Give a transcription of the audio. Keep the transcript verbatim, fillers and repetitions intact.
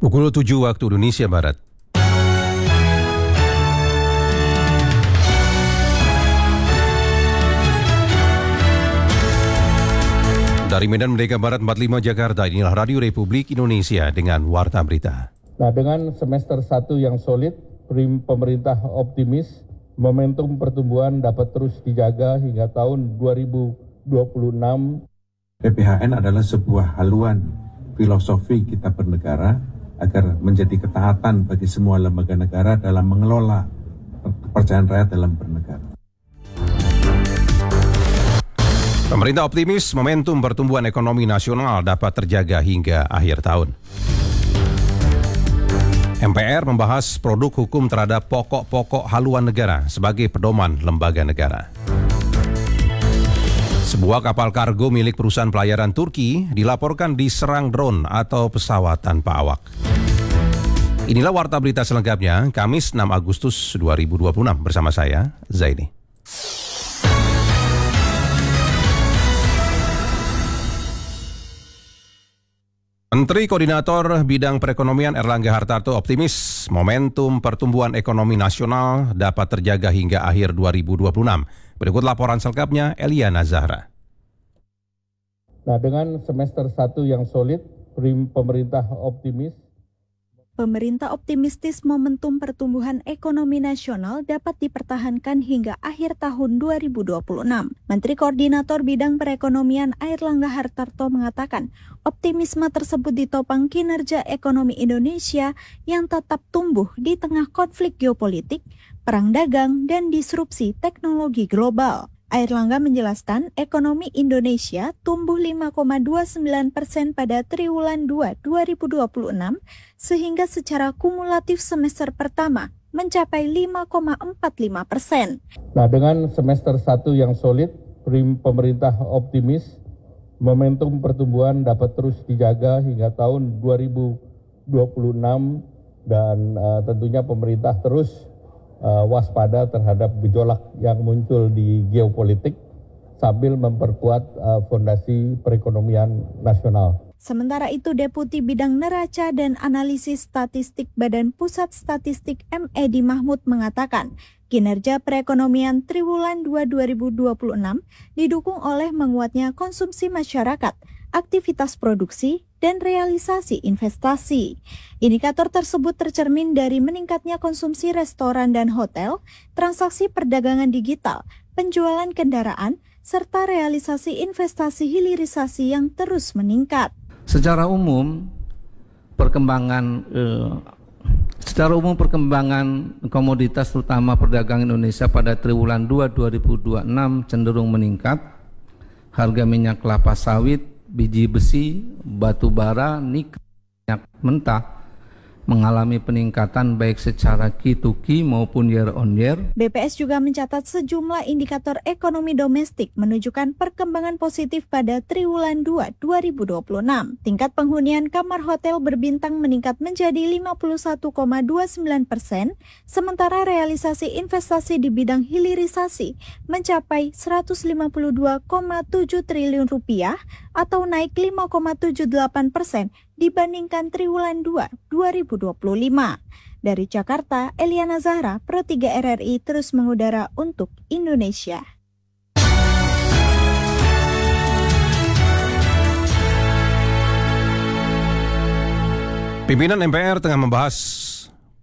Pukul tujuh waktu Indonesia Barat. Dari Medan Merdeka Barat empat puluh lima Jakarta, inilah Radio Republik Indonesia dengan Warta Berita. Nah, dengan semester satu yang solid, pemerintah optimis momentum pertumbuhan dapat terus dijaga hingga tahun dua ribu dua puluh enam. P P H N adalah sebuah haluan filosofi kita bernegara agar menjadi ketaatan bagi semua lembaga negara dalam mengelola kepercayaan rakyat dalam bernegara. Pemerintah optimis momentum pertumbuhan ekonomi nasional dapat terjaga hingga akhir tahun. M P R membahas produk hukum terhadap pokok-pokok haluan negara sebagai pedoman lembaga negara. Sebuah kapal kargo milik perusahaan pelayaran Turki dilaporkan diserang drone atau pesawat tanpa awak. Inilah Warta Berita selengkapnya, Kamis enam Agustus dua ribu dua puluh enam bersama saya, Zaini. Menteri Koordinator Bidang Perekonomian Erlangga Hartarto optimis momentum pertumbuhan ekonomi nasional dapat terjaga hingga akhir dua ribu dua puluh enam. Berikut laporan selengkapnya Eliana Zahra. Nah, dengan semester satu yang solid, pemerintah optimis. Pemerintah optimistis momentum pertumbuhan ekonomi nasional dapat dipertahankan hingga akhir tahun dua ribu dua puluh enam. Menteri Koordinator Bidang Perekonomian Erlangga Hartarto mengatakan, optimisme tersebut ditopang kinerja ekonomi Indonesia yang tetap tumbuh di tengah konflik geopolitik, perang dagang, dan disrupsi teknologi global. Erlangga menjelaskan ekonomi Indonesia tumbuh lima koma dua sembilan persen pada triwulan dua dua ribu dua puluh enam sehingga secara kumulatif semester pertama mencapai lima koma empat lima persen. Nah, dengan semester satu yang solid, pemerintah optimis momentum pertumbuhan dapat terus dijaga hingga tahun dua ribu dua puluh enam dan uh, tentunya pemerintah terus Uh, waspada terhadap gejolak yang muncul di geopolitik sambil memperkuat uh, fondasi perekonomian nasional. Sementara itu, Deputi Bidang Neraca dan Analisis Statistik Badan Pusat Statistik M Edi Mahmud mengatakan, kinerja perekonomian triwulan dua dua ribu dua puluh enam didukung oleh menguatnya konsumsi masyarakat, aktivitas produksi, dan realisasi investasi. Indikator tersebut tercermin dari meningkatnya konsumsi restoran dan hotel, transaksi perdagangan digital, penjualan kendaraan, serta realisasi investasi hilirisasi yang terus meningkat. Secara umum, perkembangan eh, secara umum perkembangan komoditas terutama perdagangan Indonesia pada triwulan dua dua ribu dua puluh enam cenderung meningkat. Harga minyak kelapa sawit, biji besi, batu bara, nikel, minyak mentah mengalami peningkatan baik secara Q to Q maupun year on year. B P S juga mencatat sejumlah indikator ekonomi domestik menunjukkan perkembangan positif pada triwulan dua dua ribu dua puluh enam. Tingkat penghunian kamar hotel berbintang meningkat menjadi lima puluh satu koma dua sembilan persen, sementara realisasi investasi di bidang hilirisasi mencapai seratus lima puluh dua koma tujuh triliun rupiah atau naik lima koma tujuh delapan persen dibandingkan triwulan dua dua ribu dua puluh lima. Dari Jakarta, Eliana Zahra, Pro tiga R R I terus mengudara untuk Indonesia. Pimpinan M P R tengah membahas